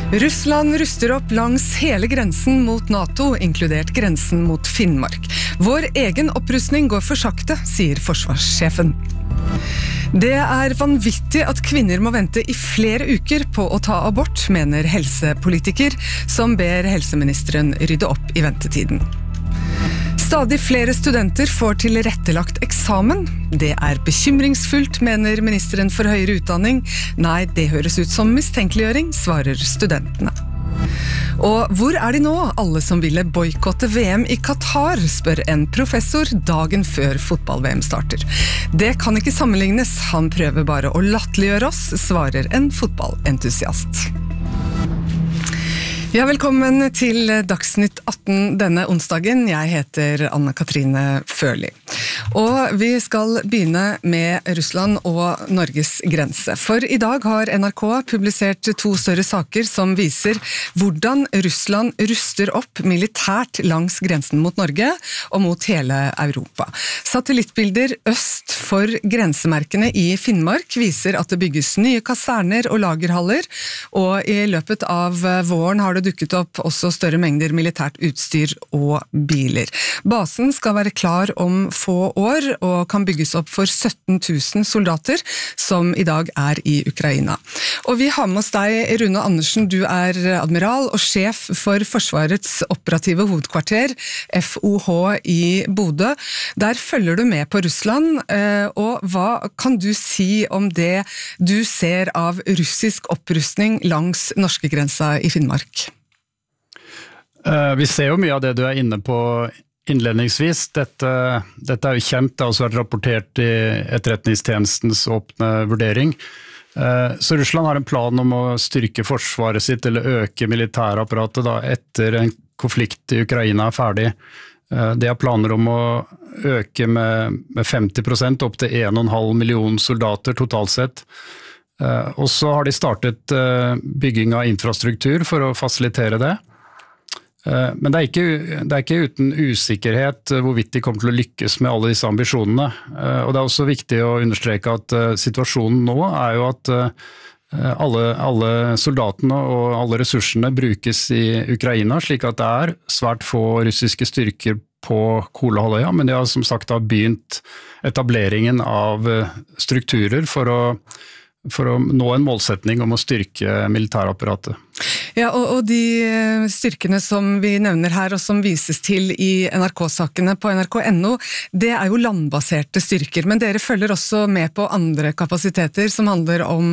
Russland ruster opp langs hele grensen mot NATO, inkludert grensen mot Finnmark. Vår egen opprustning går for sakte, sier forsvarssjefen. Det er vanvittig at kvinner må vente i flere uker på å ta abort, mener helsepolitiker, som ber helseministeren rydde opp i ventetiden. Stadig flere studenter får tilrettelagt eksamen. Det er bekymringsfullt, mener ministeren for høyere utdanning. Nei, det høres ut som mistenkeliggjøring, svarer studentene. Og hvor er de nå, alle som ville boykotte VM i Qatar, spør en professor dagen før fotball-VM starter. Det kan ikke sammenlignes, han prøver bare å latterliggjøre oss, svarer en fotballentusiast. Ja, velkommen til Dagsnytt 18 denne onsdagen. Jeg heter Anne-Katrine Førli. Og vi skal begynne med Russland og Norges grense. For i dag har NRK publisert 2 større saker som viser hvordan Russland ruster opp militært langs grensen mot Norge og mot hele Europa. Satellittbilder øst for grensemerkene i Finnmark viser at det bygges nye kaserner og lagerhaller, og i løpet av våren har det dukket opp også større mengder militært utstyr og biler. Basen skal være klar om få år og kan bygges opp for 17 000 soldater som i dag er i Ukraina. Og vi har med oss deg, Rune Andersen, du er admiral og sjef for Forsvarets operative hovedkvarter, FOH i Bodø. Der følger du med på Russland, og hva kan du si om det du ser av russisk opprustning langs norskegrensa i Finnmark? Vi ser jo mye av det du er inne på innledningsvis. Dette er jo kjent, det har også vært rapportert i etterretningstjenestens åpne vurdering. Så Russland har en plan om å styrke forsvaret sitt, eller øke militærapparatet da, etter en konflikt i Ukraina er ferdig. De har planer om å øke med 50% opp til 1,5 million soldater totalt sett. Og så har de startet bygging av infrastruktur for å fasilitere det. Men det er ikke uten usikkerhet hvorvidt de kommer til å lykkes med alle disse ambisjonene. Og det er også viktig å understreke at situasjonen nå er jo at alle soldatene og alle ressursene brukes i Ukraina, slik at det er svært få russiske styrker på Kolahalvøya, men de har som sagt begynt etableringen av strukturer for å nå en målsetning om å styrke militærapparatet. Ja, og de styrkene som vi nevner her, og som vises til i NRK-sakene på nrk.no, det er jo landbaserte styrker, men dere følger også med på andre kapasiteter som handler om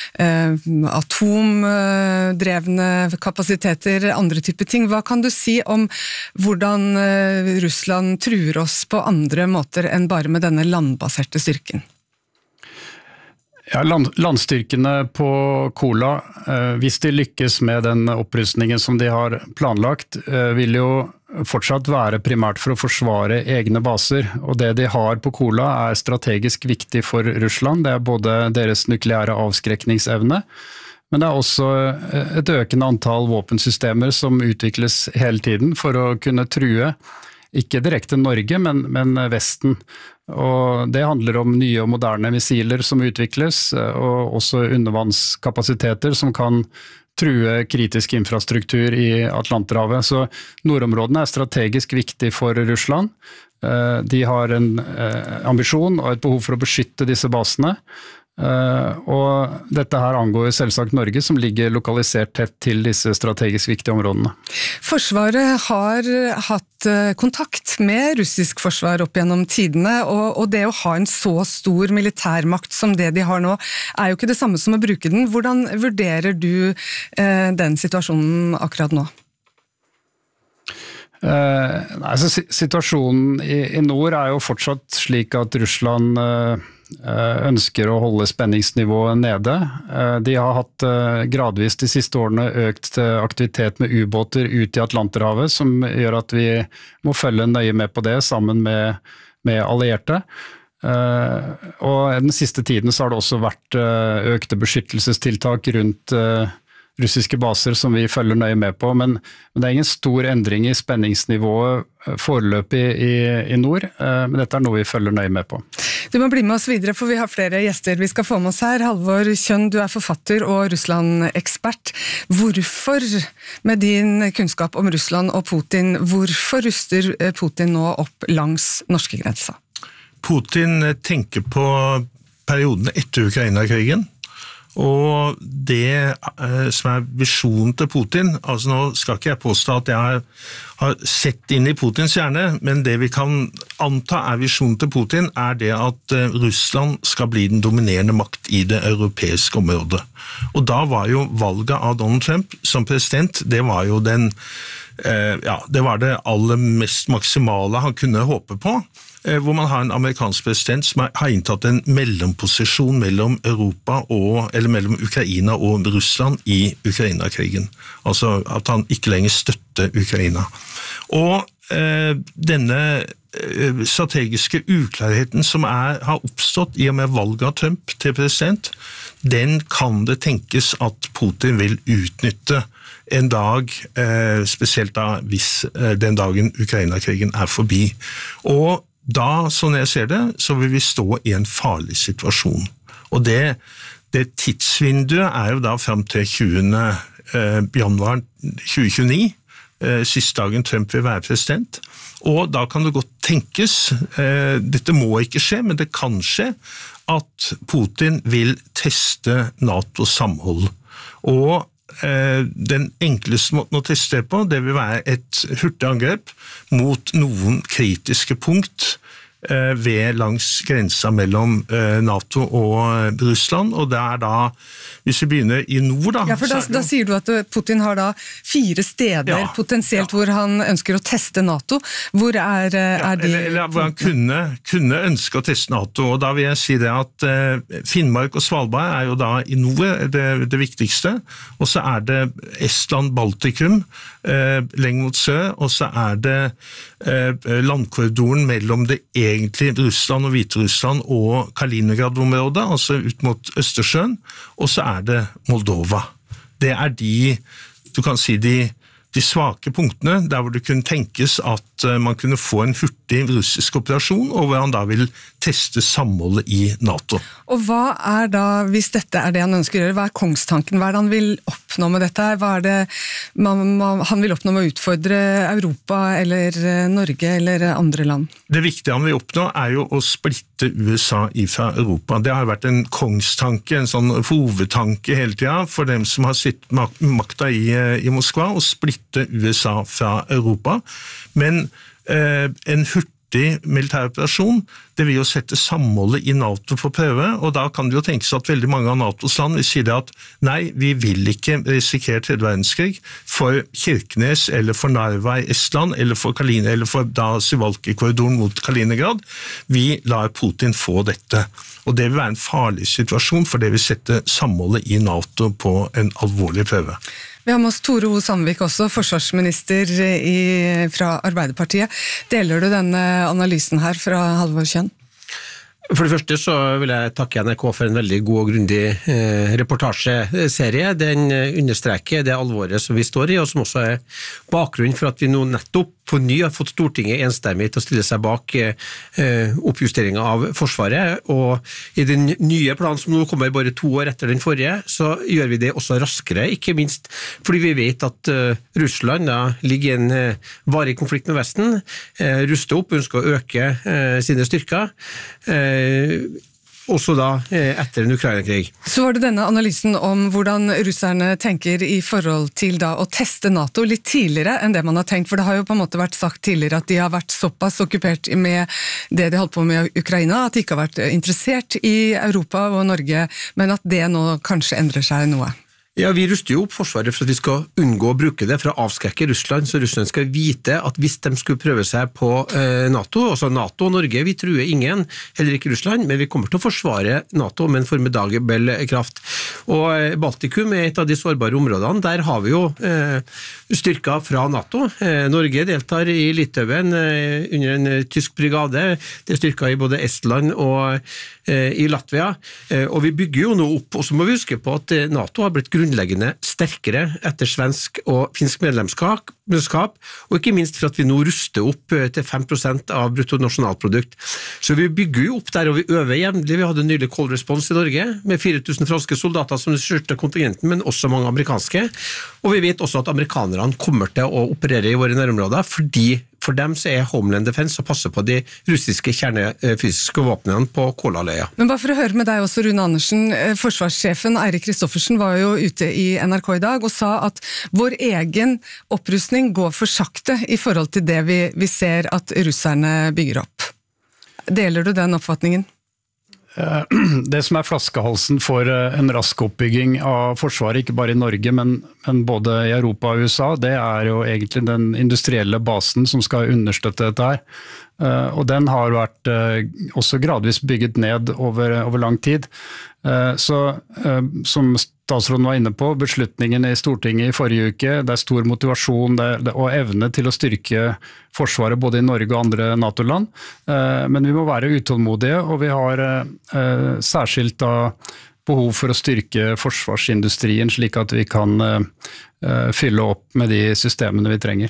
atomdrevne kapasiteter, andre typer ting. Hva kan du si om hvordan Russland truer oss på andre måter enn bare med denne landbaserte styrken? Ja, landstyrkene på Kola, hvis de lykkes med den opprustningen som de har planlagt, vil jo fortsatt være primært for å forsvare egne baser. Og det de har på Kola er strategisk viktig for Russland. Det er både deres nukleære avskrekningsevne, men det er også et økende antall våpensystemer som utvikles hele tiden for å kunne true ikke direkte Norge, men Vesten. Og det handler om nye og moderne missiler som utvikles, og også undervannskapasiteter som kan true kritisk infrastruktur i Atlanterhavet. Så nordområdene er strategisk viktig for Russland. De har en ambisjon og et behov for å beskytte disse basene. Og dette her angår selvsagt Norge, som ligger lokalisert tett til disse strategisk viktige områdene. Forsvaret har hatt kontakt med russisk forsvar opp gjennom tidene, og det å ha en så stor militærmakt som det de har nå, er jo ikke det samme som å bruke den. Hvordan vurderer du den situasjonen akkurat nå? Situasjonen i nord er jo fortsatt slik at Russland ønsker å holde spenningsnivået nede. De har hatt gradvis de siste årene økt aktivitet med ubåter ut i Atlanterhavet, som gjør at vi må følge nøye med på det sammen med allierte. Og den siste tiden så har det også vært økte beskyttelsestiltak rundt russiske baser som vi følger nøye med på, men det er ingen stor endring i spenningsnivået foreløpig i nord, men dette noe vi følger nøye med på. Du må bli med oss videre, for vi har flere gjester vi skal få med oss her. Halvor Kjønn, du forfatter og Russland-ekspert. Hvorfor, med din kunnskap om Russland og Putin, hvorfor ruster Putin nå opp langs norske grensa? Putin tenker på perioden etter Ukraina-krigen, og det som visjonen til Putin, altså nå skal ikke jeg påstå at jeg har sett inn i Putins hjerne, men det vi kan anta visjonen til Putin det at Russland skal bli den dominerende makt i det europeiske området. Og da var jo valget av Donald Trump som president, det var jo det var det aller mest maksimale han kunne håpe på, hvor man har en amerikansk president som har inntatt en mellomposisjon mellom mellom Ukraina og Russland i Ukraina-krigen. Altså at han ikke lenger støtter Ukraina. Og denne strategiske uklarheten som har oppstått i og med valget av Trump til president, den kan det tenkes at Putin vil utnytte en dag, spesielt da hvis den dagen Ukraina-krigen forbi. Og da, sånn jeg ser det, så vil vi stå i en farlig situasjon. Og det tidsvinduet jo da frem til 20. januar 2029, siste dagen Trump vil være president. Og da kan det godt tenkes, dette må ikke skje, men det kan skje, at Putin vil teste NATOs samhold. Og den enkleste måten å teste på, det vil være et hurtig angrep mot noen kritiske punkt ved langs grensa mellom NATO og Russland, og det da, hvis vi begynner i nord da... Ja, for da sier du at Putin har da 4 steder potensielt hvor han ønsker å teste NATO. Hvor de... Eller hvor han kunne ønske å teste NATO, og da vil jeg si det at Finnmark og Svalbard jo da i nord det viktigste, og så det Estland, Baltikum, lenger mot sør, og så det landkorridoren mellom det egentlig Russland og Hviterussland og Kaliningrad-området, altså ut mot Østersjøen, og så det Moldova. Det de, du kan si de svake punktene, der hvor det kunne tenkes at man kunne få en hurtig russisk operasjon, og hvor han da vil teste samholdet i NATO. Og hva da, hvis dette det han ønsker å gjøre, hva kongstanken, hva det han vil oppnå med dette? Hva det han vil oppnå med å utfordre Europa, eller Norge, eller andre land? Det viktige han vil oppnå jo å splitte USA fra Europa. Det har vært en kongstanke, en sånn hovedtanke hele tiden, for dem som har sitt makta i Moskva, å splitte USA fra Europa. Men en hurtig militæroperasjon, det vil jo sette samholdet i NATO på prøve, og da kan det jo tenkes at veldig mange av NATOs land vil si det at nei, vi vil ikke risikere tredje verdenskrig for Kirkenes, eller for Narva i Estland, eller for Kaliningrad, eller for da Suwalki-korridoren mot Kaliningrad. Vi lar Putin få dette. Og det vil være en farlig situasjon, for det vil sette samholdet i NATO på en alvorlig prøve. Vi har med oss Tore O. Sandvik også, forsvarsminister fra Arbeiderpartiet. Deler du denne analysen her fra Halvor Kjønn? For det første så vil jeg takke NRK for en veldig god og grundig reportasjeserie. Den understreker det alvoret som vi står i, og som også bakgrunnen for at vi nå nettopp på ny har fått Stortinget enstemmig til å stille seg bak oppjusteringen av Forsvaret, og i den nye planen som nå kommer bare 2 år etter den forrige, så gjør vi det også raskere, ikke minst fordi vi vet at Russland ligger i en varig konflikt med Vesten, ruster opp, ønsker å øke sine styrker, også da etter en Ukraina-krig. Så var det denne analysen om hvordan russerne tenker i forhold til da å teste NATO litt tidligere enn det man har tenkt, for det har jo på en måte vært sagt tidligere at de har vært såpass okkupert med det de holdt på med i Ukraina, at de ikke har vært interessert i Europa og Norge, men at det nå kanskje endrer seg noe. Ja, vi ruster jo opp Forsvaret for at vi skal unngå å bruke det for å avskrekke Russland, så Russland skal vite at hvis de skulle prøve seg på NATO, altså NATO og Norge, vi truer ingen, heller ikke Russland, men vi kommer til å forsvare NATO med en formidabel kraft. Og Baltikum et av de sårbare områdene, der har vi jo styrker fra NATO. Norge deltar i Litauen under en tysk brigade, det styrker i både Estland og i Latvia, og vi bygger jo nå opp, og så må vi huske på at NATO har blitt grunnleggende sterkere etter svensk og finsk medlemskap, og ikke minst for at vi nå ruster opp til 5% av bruttonasjonalprodukt. Så vi bygger jo opp der, og vi øver jevnlig. Vi hadde nylig Cold Response i Norge, med 4000 franske soldater som styrte kontingenten, men også mange amerikanske. Og vi vet også at amerikanerne kommer til å operere i våre nærområder, fordi for dem så Homeland Defense å passe på de russiske kjernefysiske våpnene på Kolahalvøya. Men bare for å høre med deg også, Rune Andersen, forsvarssjefen Eirik Kristoffersen var jo ute i NRK i dag og sa at vår egen opprustning går for sakte i forhold til det vi ser at russerne bygger opp. Deler du den oppfatningen? Det som flaskehalsen for en rask oppbygging av forsvaret, ikke bare i Norge, men både i Europa og USA, det jo egentlig den industrielle basen som skal understøtte dette her. Og den har vært også gradvis bygget ned over lang tid. Så som statsråden var inne på, beslutningen i Stortinget i forrige uke, det stor motivasjon og evne til å styrke forsvaret både i Norge og andre NATO-land, men vi må være utålmodige, og vi har særskilt behov for å styrke forsvarsindustrien slik at vi kan fylle opp med de systemene vi trenger.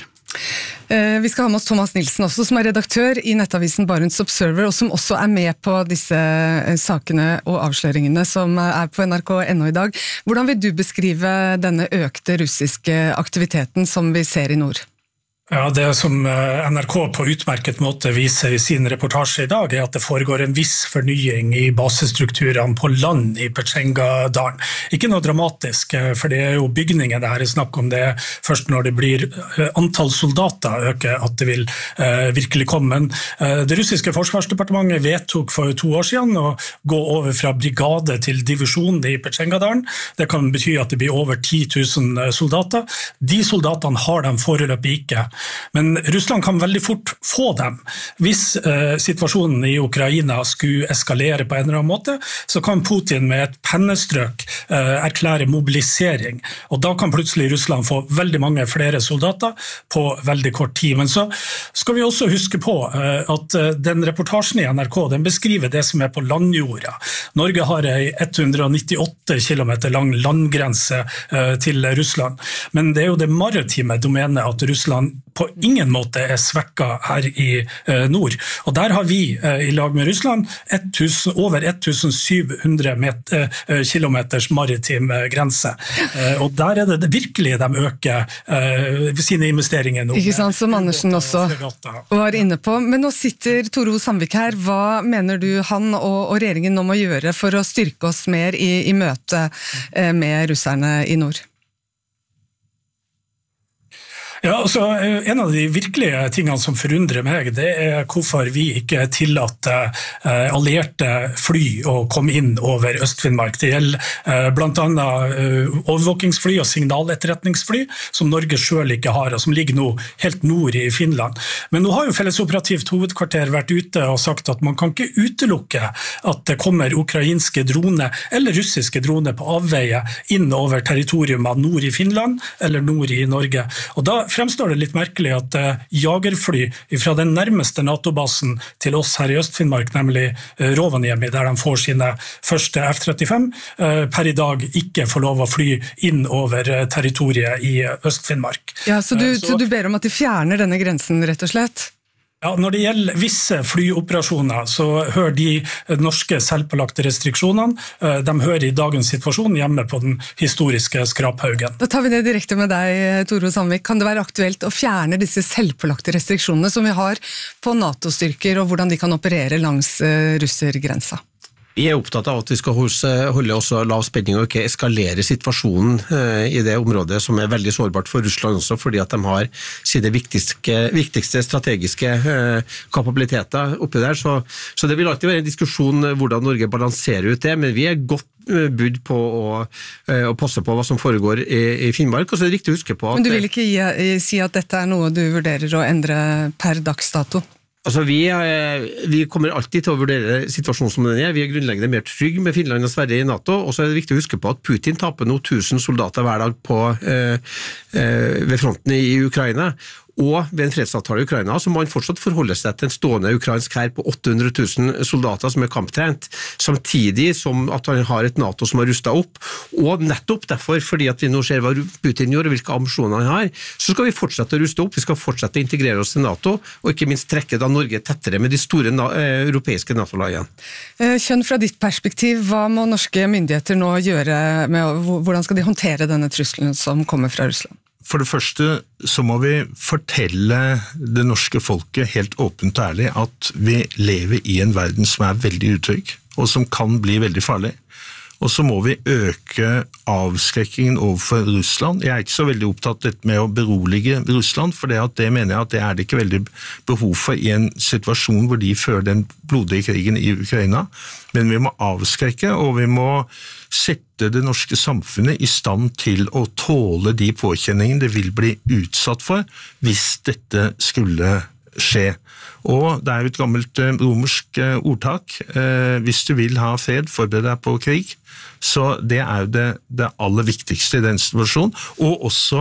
Vi skal ha med oss Thomas Nilsen også, som redaktør i nettavisen Barents Observer, og som også med på disse sakene og avsløringene som på NRK.no i dag. Hvordan vil du beskrive denne økte russiske aktiviteten som vi ser i nord? Ja, det som NRK på utmerket måte viser i sin reportasje i dag, at det foregår en viss fornying i basestrukturene på land i Petsjengadalen. Ikke noe dramatisk, for det jo bygningen det her snakk om. Det først når det blir antall soldater øker at det vil virkelig komme. Men det russiske forsvarsdepartementet vedtok for 2 år siden å gå over fra brigade til divisjon i Petsjengadalen. Det kan bety at det blir over 10 000 soldater. De soldatene har de foreløpig ikke. Men Russland kan veldig fort få dem. Hvis situasjonen i Ukraina skulle eskalere på en eller annen måte, så kan Putin med et pennestrøk erklære mobilisering. Og da kan plutselig Russland få veldig mange flere soldater på veldig kort tid. Men så skal vi også huske på at den reportasjen i NRK, den beskriver det som på landjorda. Norge har en 198 kilometer lang landgrense til Russland. Men det jo det maritime domenet at Russland på ingen måte svekket her i nord. Og der har vi i lag med Russland over 1700 kilometers maritim grense. Og der det virkelig de øker sine investeringer nå. Ikke sant, som Andersen også var inne på. Men nå sitter Tore O. Sandvik her. Hva mener du han og regjeringen nå må gjøre for å styrke oss mer i møte med russerne i nord? Ja, altså, en av de virkelige tingene som forundrer meg, det hvorfor vi ikke tillater allierte fly å komme inn over Øst-Finnmark. Det gjelder blant annet overvåkingsfly og signaletterretningsfly, som Norge selv ikke har, og som ligger nå helt nord i Finland. Men nå har jo Fellesoperativt hovedkvarter vært ute og sagt at man kan ikke utelukke at det kommer ukrainske droner eller russiske droner på avveie inn over territorium av nord i Finland eller nord i Norge. Og da fremstår det litt merkelig at jagerfly fra den nærmeste NATO-basen til oss her i Øst-Finnmark, nemlig Rovaniemi, der de får sine første F-35, per i dag ikke får lov å fly inn over territoriet i Øst-Finnmark. Ja, så du ber om at de fjerner denne grensen, rett og slett? Ja, når det gjelder visse flyoperasjoner, så hører de norske selvpålagte restriksjonene, de hører i dagens situasjon hjemme på den historiske Skraphaugen. Da tar vi det direkte med deg, Tore O. Sandvik. Kan det være aktuelt å fjerne disse selvpålagte restriksjonene som vi har på NATO-styrker, og hvordan de kan operere langs russergrensa? Vi opptatt av at vi skal holde også lav spenning og ikke eskalere situasjonen i det området som veldig sårbart for Russland også, fordi at de har sine viktigste strategiske kapabiliteter oppi der. Så det vil alltid være en diskusjon hvordan Norge balanserer ut det, men vi godt budd på å passe på hva som foregår i Finnmark, og så det viktig å huske på at... Men du vil ikke si at dette noe du vurderer å endre per dagsdato? Altså vi kommer alltid til å vurdere situasjonen som den Vi grunnleggende mer trygg med Finland og Sverige i NATO, og så det viktig å huske på at Putin taper nå 1000 soldater hver dag på ved fronten i Ukraina, og ved en fredsavtale i Ukraina, så må han fortsatt forholde seg til en stående ukrainsk hær på 800 000 soldater som kamptrent, samtidig som at han har et NATO som har rustet opp, og nettopp derfor, fordi at vi nå ser hva Putin gjør og hvilke ambisjoner han har, så skal vi fortsette å ruste opp, vi skal fortsette å integrere oss til NATO, og ikke minst trekke da Norge tettere med de store europeiske NATO-lagene. Kjønn, fra ditt perspektiv, hva må norske myndigheter nå gjøre hvordan skal de håndtere denne trusselen som kommer fra Russland? For det første så må vi fortelle det norske folket helt åpent og ærlig at vi lever i en verden som veldig utrygg, og som kan bli veldig farlig. Og så må vi øke avskrekkingen overfor Russland. Jeg ikke så veldig opptatt med å berolige Russland, for det mener jeg at det ikke veldig behov for i en situasjon hvor de fører den blodige krigen i Ukraina. Men vi må avskrekke, og vi må sette det norske samfunnet i stand til å tåle de påkjenningene det vil bli utsatt for hvis dette skulle skje. Og det jo et gammelt romersk ordtak, hvis du vil ha fred, forbered deg på krig. Så det jo det aller viktigste i den situasjonen, og også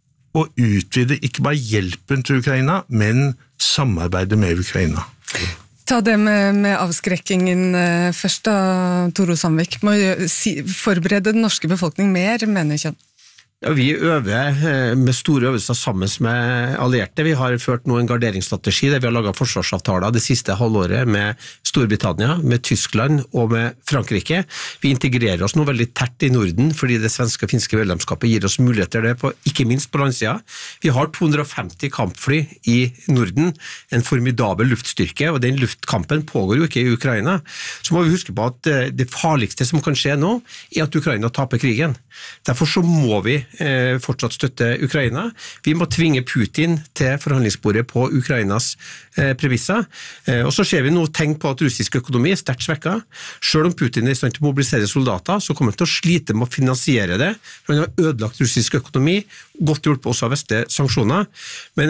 å utvide ikke bare hjelpen til Ukraina, men samarbeidet med Ukraina. Ta det med avskrekkingen først da, Tore Sandvik. Må forberede den norske befolkning mer, mener Kjønn? Ja, vi øver med store øvelser sammen med allierte. Vi har ført nå en garderingsstrategi der vi har laget forsvarsavtaler det siste halvåret med Storbritannia, med Tyskland og med Frankrike. Vi integrerer oss nå veldig tett i Norden, fordi det svenske og finske medlemskapet gir oss muligheter det, ikke minst på landsida. Vi har 250 kampfly i Norden, en formidabel luftstyrke, og den luftkampen pågår jo ikke i Ukraina. Så må vi huske på at det farligste som kan skje nå, at Ukraina taper krigen. Derfor så må vi fortsatt støtte Ukraina. Vi må tvinge Putin til forhandlingsbordet på Ukrainas premisser. Og så ser vi nå tegn på at russisk økonomi sterkt svekket. Selv om Putin i stand til å mobilisere soldater, så kommer han til å slite med å finansiere det. Han har ødelagt russisk økonomi, godt hjulpet også av vestlige sanksjoner. Men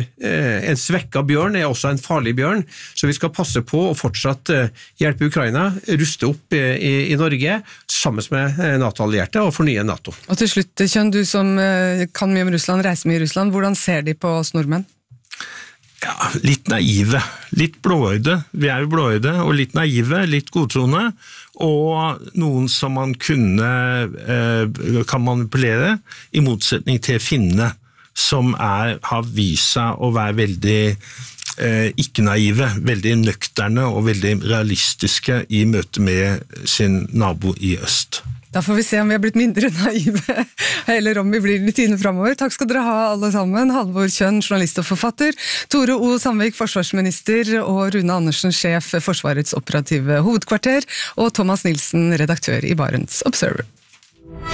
en svekket bjørn også en farlig bjørn, så vi skal passe på å fortsatt hjelpe Ukraina, ruste opp i Norge, sammen med NATO-allierte og fornye NATO. Og til slutt, Kjønn, du som kan mye om Russland, reiser mye i Russland, hvordan ser de på oss nordmenn? Ja, litt naive, litt blåøyde. Vi jo blåøyde og litt naive, litt godtroende, og noen som man kan manipulere, i motsetning til finnene, som har vist seg å være veldig ikke naive, veldig nøkterne og veldig realistiske i møte med sin nabo i øst. Da får vi se om vi har blitt mindre naive, eller om vi blir litt inne fremover. Takk skal dere ha alle sammen. Halvor Kjønn, journalist og forfatter, Tore O. Sandvik, forsvarsminister, og Rune Andersen, sjef Forsvarets operative hovedkvarter, og Thomas Nilsen, redaktør i Barents Observer.